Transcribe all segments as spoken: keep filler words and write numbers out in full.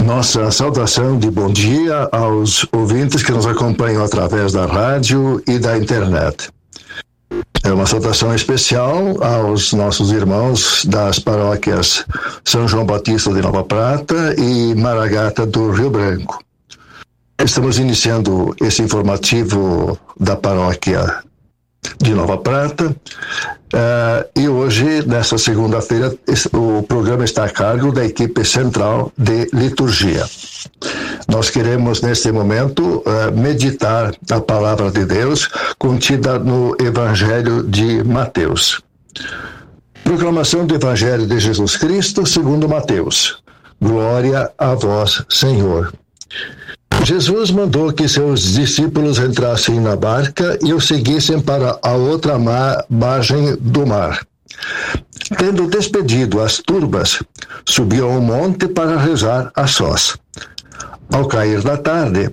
Nossa saudação de bom dia aos ouvintes que nos acompanham através da rádio e da internet. É uma saudação especial aos nossos irmãos das paróquias São João Batista de Nova Prata e Maragata do Rio Branco. Estamos iniciando esse informativo da paróquia de Nova Prata, uh, e hoje, nesta segunda-feira, o programa está a cargo da equipe central de liturgia. Nós queremos, neste momento, uh, meditar a palavra de Deus contida no Evangelho de Mateus. Proclamação do Evangelho de Jesus Cristo segundo Mateus. Glória a vós, Senhor. Jesus mandou que seus discípulos entrassem na barca e o seguissem para a outra mar, margem do mar. Tendo despedido as turbas, subiu ao monte para rezar a sós. Ao cair da tarde,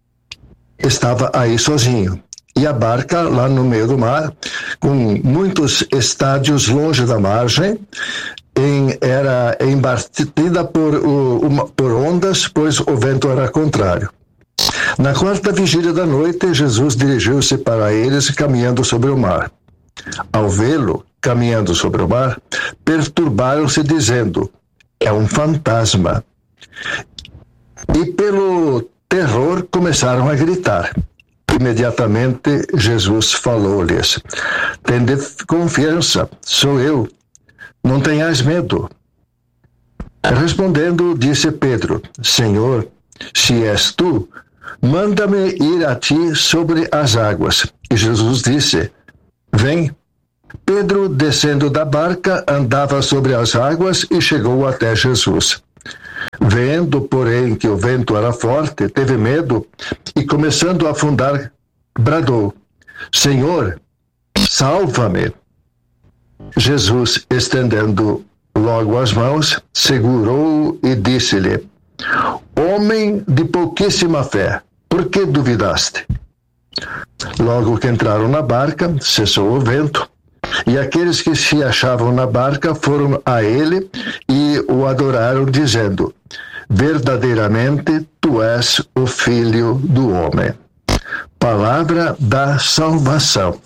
estava aí sozinho, e a barca lá no meio do mar, com muitos estádios longe da margem, Em, era embatida por, o, uma, por ondas, pois o vento era contrário. Na quarta vigília da noite, Jesus dirigiu-se para eles caminhando sobre o mar. Ao vê-lo caminhando sobre o mar, perturbaram-se dizendo: é um fantasma. E pelo terror começaram a gritar. Imediatamente Jesus falou-lhes: tende confiança, sou eu. Não tenhais medo. Respondendo, disse Pedro: Senhor, se és tu, manda-me ir a ti sobre as águas. E Jesus disse: vem. Pedro, descendo da barca, andava sobre as águas e chegou até Jesus. Vendo, porém, que o vento era forte, teve medo e, começando a afundar, bradou: Senhor, salva-me. Jesus, estendendo logo as mãos, segurou-o e disse-lhe: homem de pouquíssima fé, por que duvidaste? Logo que entraram na barca, cessou o vento, e aqueles que se achavam na barca foram a ele e o adoraram, dizendo: verdadeiramente tu és o Filho do homem. Palavra da salvação.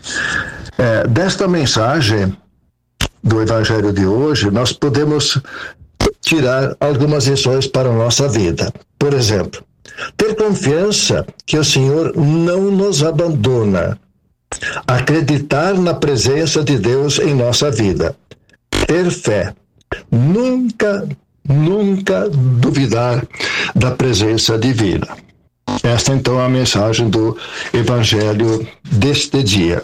É, desta mensagem do Evangelho de hoje, nós podemos tirar algumas lições para a nossa vida. Por exemplo, ter confiança que o Senhor não nos abandona. Acreditar na presença de Deus em nossa vida. Ter fé. Nunca, nunca duvidar da presença divina. Esta, então, é a mensagem do Evangelho deste dia.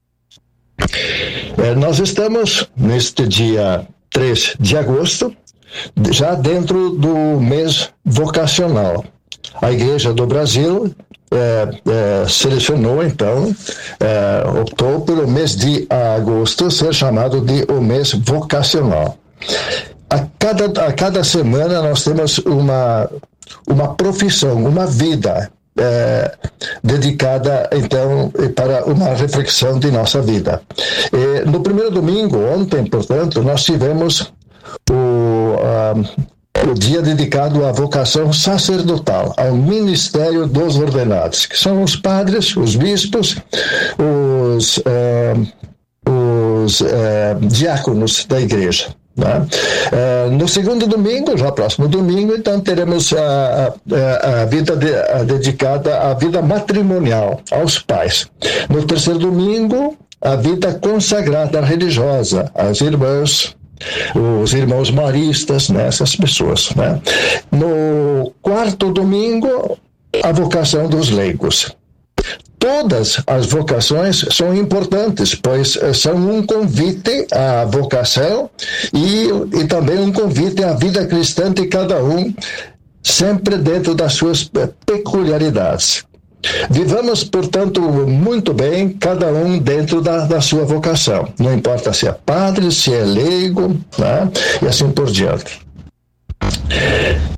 É, nós estamos neste dia três de agosto, já dentro do mês vocacional. A Igreja do Brasil é, é, selecionou, então, é, optou pelo mês de agosto ser chamado de o mês vocacional. A cada, a cada semana nós temos uma, uma profissão, uma vida É, dedicada, então, para uma reflexão de nossa vida. E, no primeiro domingo, ontem, portanto, nós tivemos o, uh, o dia dedicado à vocação sacerdotal, ao ministério dos ordenados, que são os padres, os bispos, os, uh, os uh, diáconos da igreja. Né? Uh, no segundo domingo, já próximo domingo, então teremos a, a, a vida de, a dedicada à vida matrimonial, aos pais. No terceiro domingo, a vida consagrada religiosa, às irmãs, os irmãos maristas, né? Essas pessoas. Né? No quarto domingo, a vocação dos leigos. Todas as vocações são importantes, pois são um convite à vocação e, e também um convite à vida cristã de cada um, sempre dentro das suas peculiaridades. Vivamos, portanto, muito bem, cada um dentro da, da sua vocação. Não importa se é padre, se é leigo, né? E assim por diante.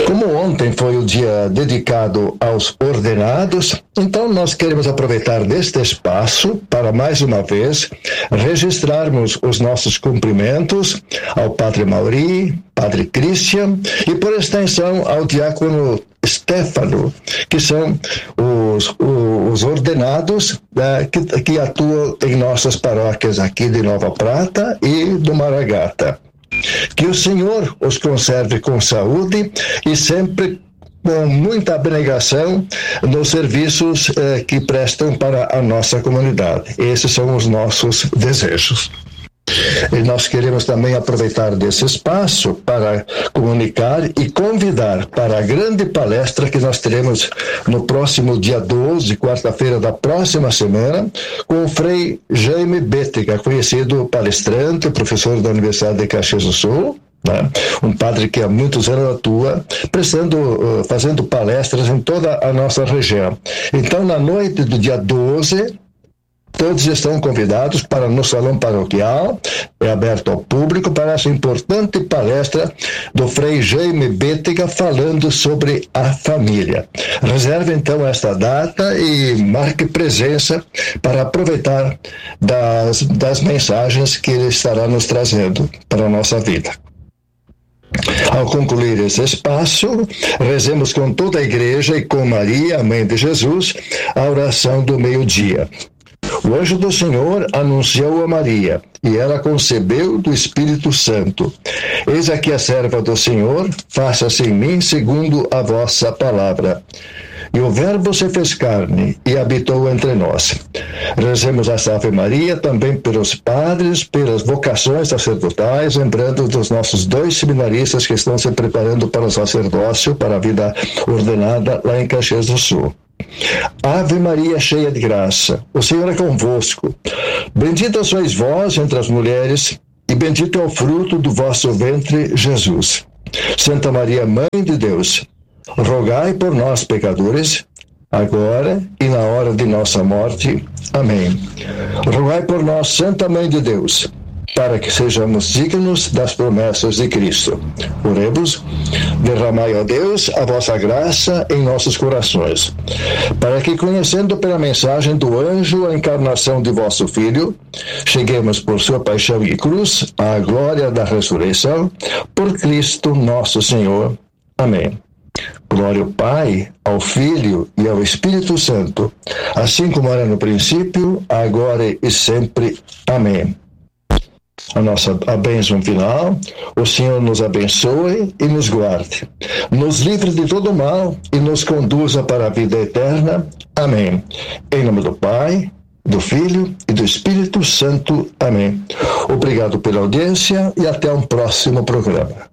Como ontem foi o dia dedicado aos ordenados, então nós queremos aproveitar deste espaço para mais uma vez registrarmos os nossos cumprimentos ao Padre Mauri, Padre Christian e por extensão ao Diácono Stefano, que são os, os ordenados né, que, que atuam em nossas paróquias aqui de Nova Prata e do Maragata. Que o Senhor os conserve com saúde e sempre com muita abnegação nos serviços eh, que prestam para a nossa comunidade. Esses são os nossos desejos. E nós queremos também aproveitar desse espaço para comunicar e convidar para a grande palestra que nós teremos no próximo dia doze, quarta-feira da próxima semana, com o Frei Jaime Bétega, conhecido palestrante, professor da Universidade de Caxias do Sul, né? Um padre que há muitos anos atua, prestando, uh, fazendo palestras em toda a nossa região. Então, na noite do dia doze, todos estão convidados para no salão paroquial, é aberto ao público, para essa importante palestra do Frei Jaime Bétega falando sobre a família. Reserve então esta data e marque presença para aproveitar das, das mensagens que ele estará nos trazendo para a nossa vida. Ao concluir esse espaço, rezemos com toda a igreja e com Maria, a mãe de Jesus, a oração do meio-dia. O anjo do Senhor anunciou a Maria, e ela concebeu do Espírito Santo. Eis aqui a serva do Senhor, faça-se em mim segundo a vossa palavra. E o Verbo se fez carne e habitou entre nós. Rezemos esta Ave Maria também pelos padres, pelas vocações sacerdotais, lembrando dos nossos dois seminaristas que estão se preparando para o sacerdócio, para a vida ordenada lá em Caxias do Sul. Ave Maria, cheia de graça, o Senhor é convosco. Bendita sois vós entre as mulheres, e bendito é o fruto do vosso ventre, Jesus. Santa Maria, Mãe de Deus, rogai por nós, pecadores, agora e na hora de nossa morte. Amém. Rogai por nós, Santa Mãe de Deus, para que sejamos dignos das promessas de Cristo. Oremos. Derramai, ó Deus, a vossa graça em nossos corações, para que, conhecendo pela mensagem do anjo a encarnação de vosso Filho, cheguemos por sua paixão e cruz à glória da ressurreição, por Cristo nosso Senhor. Amém. Glória ao Pai, ao Filho e ao Espírito Santo, assim como era no princípio, agora e sempre. Amém. A nossa a bênção final, o Senhor nos abençoe e nos guarde, nos livre de todo mal e nos conduza para a vida eterna. Amém. Em nome do Pai, do Filho e do Espírito Santo. Amém. Obrigado pela audiência e até um próximo programa.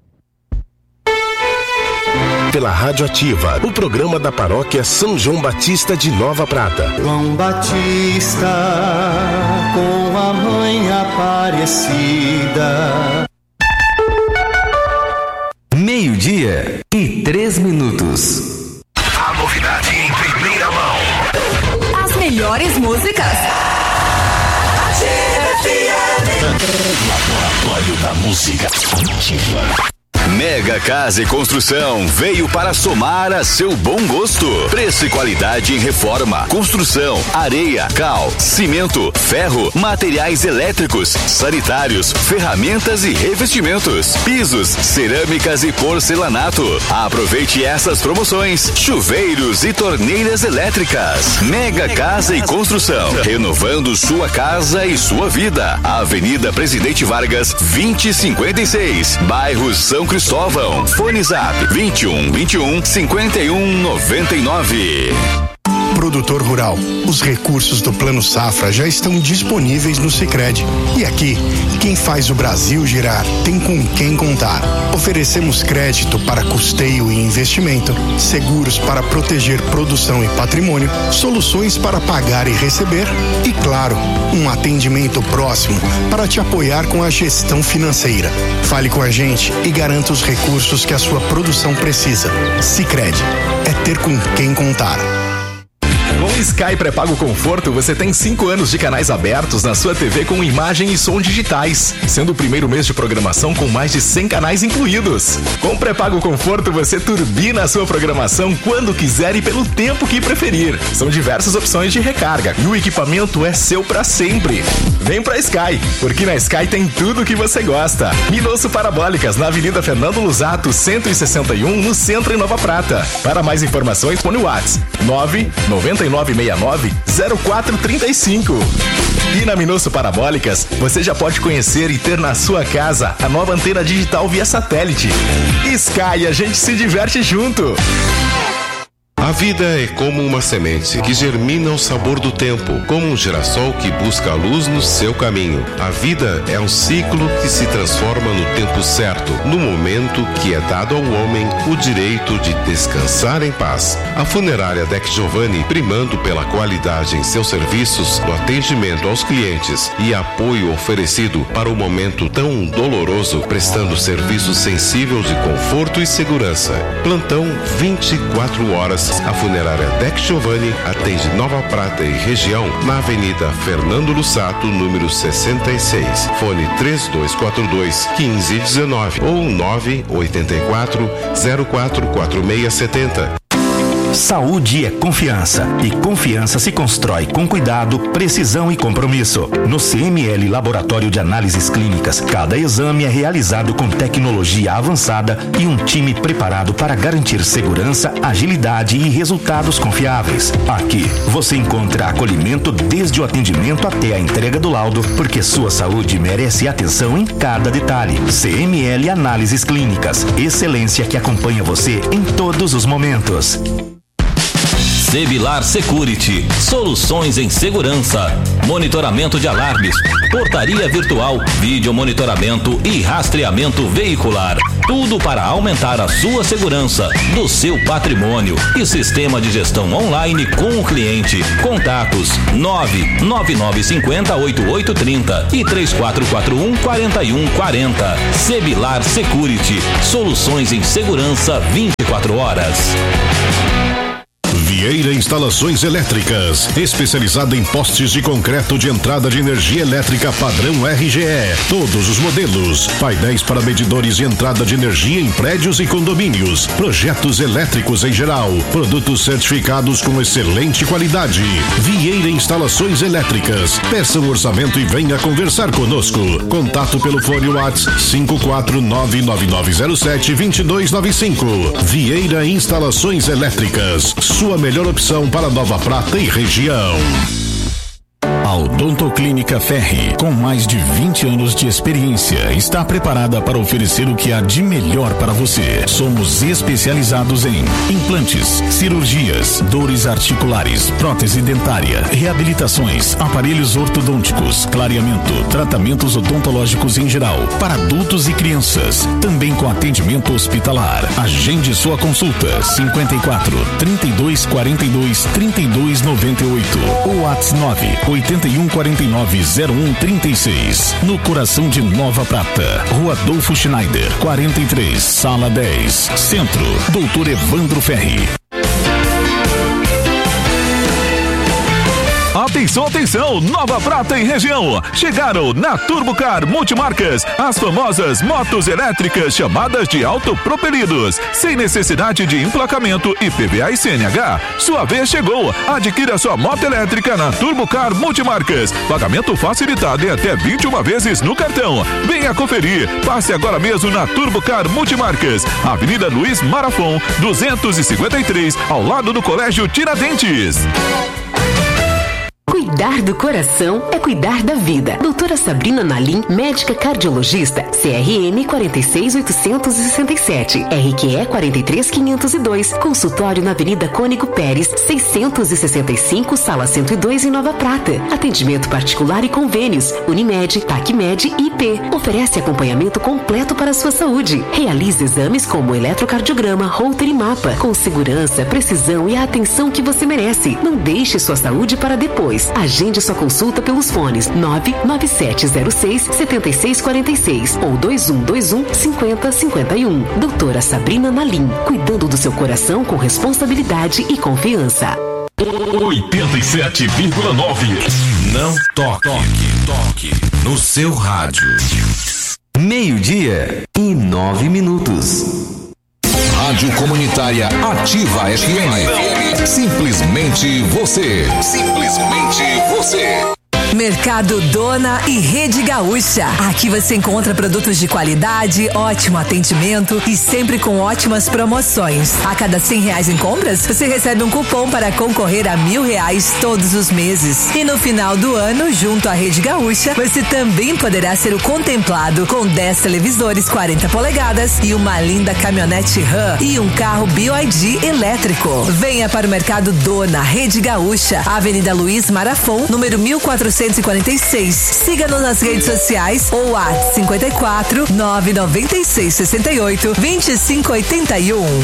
Pela Rádio Ativa, o programa da Paróquia São João Batista de Nova Prata. João Batista, com a mãe Aparecida. Meio-dia e três minutos. A novidade em primeira mão. As melhores músicas. Laboratório da Música Ativa. Mega Casa e Construção veio para somar a seu bom gosto. Preço e qualidade em reforma, construção, areia, cal, cimento, ferro, materiais elétricos, sanitários, ferramentas e revestimentos, pisos, cerâmicas e porcelanato. Aproveite essas promoções: chuveiros e torneiras elétricas. Mega Casa e Construção, renovando sua casa e sua vida. Avenida Presidente Vargas, vinte e cinquenta e seis, bairro São Cristóvão. Fone Zap vinte e um, vinte e um, cinquenta e um, noventa e nove. Produtor rural, os recursos do Plano Safra já estão disponíveis no Sicredi. E aqui, quem faz o Brasil girar tem com quem contar. Oferecemos crédito para custeio e investimento, seguros para proteger produção e patrimônio, soluções para pagar e receber e, claro, um atendimento próximo para te apoiar com a gestão financeira. Fale com a gente e garanta os recursos que a sua produção precisa. Sicredi, é ter com quem contar. Com o Sky Pré-Pago Conforto, você tem cinco anos de canais abertos na sua T V com imagem e som digitais, sendo o primeiro mês de programação com mais de cem canais incluídos. Com o Pré-Pago Conforto, você turbina a sua programação quando quiser e pelo tempo que preferir. São diversas opções de recarga e o equipamento é seu pra sempre. Vem pra Sky, porque na Sky tem tudo o que você gosta. Minosso Parabólicas, na Avenida Fernando Lusato, cento e sessenta e um, no centro em Nova Prata. Para mais informações, põe o WhatsApp nove nove nove seis nove zero quatro três cinco. E na Minosso Parabólicas, você já pode conhecer e ter na sua casa a nova antena digital via satélite. Sky, a gente se diverte junto. A vida é como uma semente que germina ao sabor do tempo, como um girassol que busca a luz no seu caminho. A vida é um ciclo que se transforma no tempo certo, no momento que é dado ao homem o direito de descansar em paz. A funerária Dec Giovanni, primando pela qualidade em seus serviços, no atendimento aos clientes e apoio oferecido para o momento tão doloroso, prestando serviços sensíveis de conforto e segurança. Plantão vinte e quatro horas. A funerária Dec Giovanni atende Nova Prata e região na Avenida Fernando Lusato, número sessenta e seis. Fone três dois quatro dois, um cinco um nove ou nove oito quatro, zero quatro quatro seis sete zero. Saúde é confiança e confiança se constrói com cuidado, precisão e compromisso. No C M L Laboratório de Análises Clínicas, cada exame é realizado com tecnologia avançada e um time preparado para garantir segurança, agilidade e resultados confiáveis. Aqui você encontra acolhimento desde o atendimento até a entrega do laudo, porque sua saúde merece atenção em cada detalhe. C M L Análises Clínicas, excelência que acompanha você em todos os momentos. Sebilar Security, soluções em segurança, monitoramento de alarmes, portaria virtual, vídeo monitoramento e rastreamento veicular. Tudo para aumentar a sua segurança do seu patrimônio e sistema de gestão online com o cliente. Contatos nove nove nove cinco zero oito oito três zero e três quatro quatro um quatro um quatro zero. Sebilar Security, soluções em segurança vinte e quatro horas. Vieira Instalações Elétricas, especializada em postes de concreto de entrada de energia elétrica padrão R G E. Todos os modelos, painéis para medidores de entrada de energia em prédios e condomínios, projetos elétricos em geral, produtos certificados com excelente qualidade. Vieira Instalações Elétricas. Peça um orçamento e venha conversar conosco. Contato pelo fone WhatsApp cinco quatro nove nove nove zero sete dois dois nove cinco. Vieira Instalações Elétricas. Sua melhor opção para Nova Prata e região. A Odontoclínica Ferri, com mais de vinte anos de experiência, está preparada para oferecer o que há de melhor para você. Somos especializados em implantes, cirurgias, dores articulares, prótese dentária, reabilitações, aparelhos ortodônticos, clareamento, tratamentos odontológicos em geral, para adultos e crianças, também com atendimento hospitalar. Agende sua consulta cinquenta e quatro, trinta e dois, quarenta e dois, trinta e dois, noventa e oito ou WhatsApp nove oito um quatro nove zero um trinta e seis, no coração de Nova Prata, Rua Adolfo Schneider, quarenta e três, Sala dez, Centro, Doutor Evandro Ferri. Atenção, atenção, Nova Prata e região. Chegaram na Turbocar Multimarcas as famosas motos elétricas chamadas de autopropelidos, sem necessidade de emplacamento I P V A e C N H. Sua vez chegou. Adquira sua moto elétrica na Turbocar Multimarcas. Pagamento facilitado em até vinte e uma vezes no cartão. Venha conferir. Passe agora mesmo na Turbocar Multimarcas, Avenida Luiz Marafon, duzentos e cinquenta e três, ao lado do Colégio Tiradentes. Cuidar do coração é cuidar da vida. Doutora Sabrina Nalim, médica cardiologista, C R N quatro seis oito seis sete, R Q E quatro três quinhentos e dois, consultório na Avenida Cônigo Pérez, seiscentos e sessenta e cinco, sala cento e dois em Nova Prata. Atendimento particular e convênios, Unimed, Tacmed e I P. Oferece acompanhamento completo para a sua saúde. Realize exames como eletrocardiograma, Holter e mapa, com segurança, precisão e a atenção que você merece. Não deixe sua saúde para depois. Agende sua consulta pelos fones nove nove sete zero seis sete seis quatro seis ou dois um dois um cinco zero cinco um. Doutora Sabrina Nalim, cuidando do seu coração com responsabilidade e confiança. oitenta e sete vírgula nove. Não toque, toque, toque no seu rádio. Meio-dia e nove minutos. Rádio Comunitária Ativa F M. Simplesmente você. Simplesmente você. Mercado Dona e Rede Gaúcha. Aqui você encontra produtos de qualidade, ótimo atendimento e sempre com ótimas promoções. A cada cem reais em compras, você recebe um cupom para concorrer a mil reais todos os meses. E no final do ano, junto à Rede Gaúcha, você também poderá ser o contemplado com dez televisores quarenta polegadas e uma linda caminhonete RAM e um carro B Y D elétrico. Venha para o Mercado Dona, Rede Gaúcha, Avenida Luiz Marafon, número mil quatrocentos e quarenta e seis. Siga-nos nas redes sociais ou WhatsApp cinquenta e quatro, nove nove seis, sessenta e oito, vinte e cinco oitenta e um.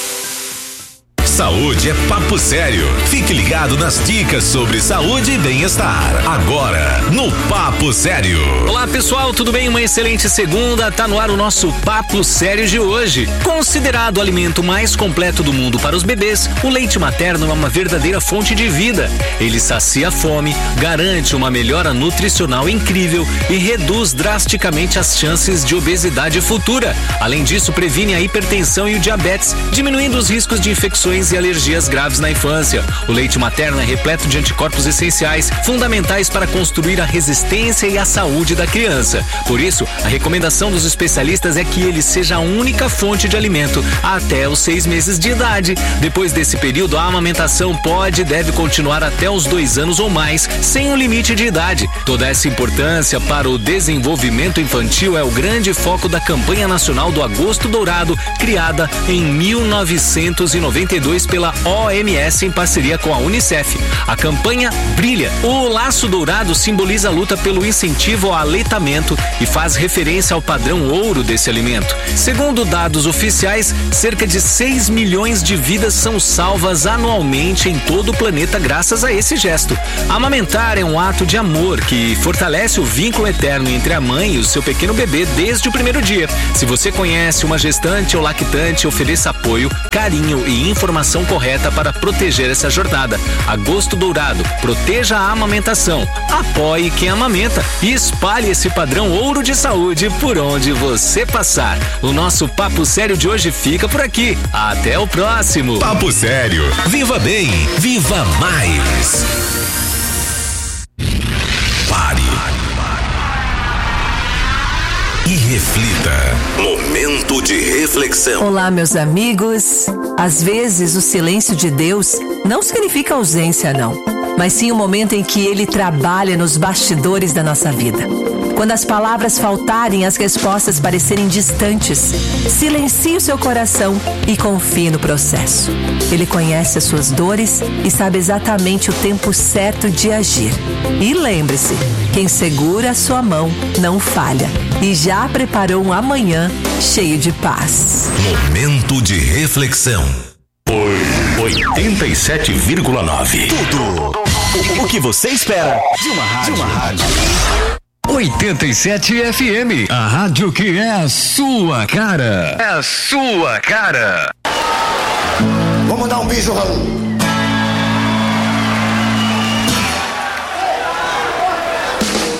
Saúde é papo sério. Fique ligado nas dicas sobre saúde e bem-estar. Agora, no Papo Sério. Olá, pessoal, tudo bem? Uma excelente segunda. Tá no ar o nosso Papo Sério de hoje. Considerado o alimento mais completo do mundo para os bebês, o leite materno é uma verdadeira fonte de vida. Ele sacia a fome, garante uma melhora nutricional incrível e reduz drasticamente as chances de obesidade futura. Além disso, previne a hipertensão e o diabetes, diminuindo os riscos de infecções e alergias graves na infância. O leite materno é repleto de anticorpos essenciais, fundamentais para construir a resistência e a saúde da criança. Por isso, a recomendação dos especialistas é que ele seja a única fonte de alimento até os seis meses de idade. Depois desse período, a amamentação pode e deve continuar até os dois anos ou mais, sem um limite de idade. Toda essa importância para o desenvolvimento infantil é o grande foco da campanha nacional do Agosto Dourado, criada em mil novecentos e noventa e dois pela O M S em parceria com a Unicef. A campanha brilha. O laço dourado simboliza a luta pelo incentivo ao aleitamento e faz referência ao padrão ouro desse alimento. Segundo dados oficiais, cerca de seis milhões de vidas são salvas anualmente em todo o planeta graças a esse gesto. Amamentar é um ato de amor que fortalece o vínculo eterno entre a mãe e o seu pequeno bebê desde o primeiro dia. Se você conhece uma gestante ou lactante, ofereça apoio, carinho e informação correta para proteger essa jornada. Agosto Dourado, proteja a amamentação, apoie quem amamenta e espalhe esse padrão ouro de saúde por onde você passar. O nosso Papo Sério de hoje fica por aqui. Até o próximo. Papo Sério. Viva bem, viva mais. Pare. E reflita. Momento de reflexão. Olá, meus amigos. Às vezes, o silêncio de Deus não significa ausência, não, mas sim o momento em que Ele trabalha nos bastidores da nossa vida. Quando as palavras faltarem, as respostas parecerem distantes, silencie o seu coração e confie no processo. Ele conhece as suas dores e sabe exatamente o tempo certo de agir. E lembre-se, quem segura a sua mão não falha e já preparou um amanhã cheio de paz. Momento de reflexão. oitenta e sete vírgula nove. Tudo o, o que você espera de uma rádio. De uma rádio. oitenta e sete F M, a rádio que é a sua cara. É a sua cara. Vamos dar um beijo, Raul.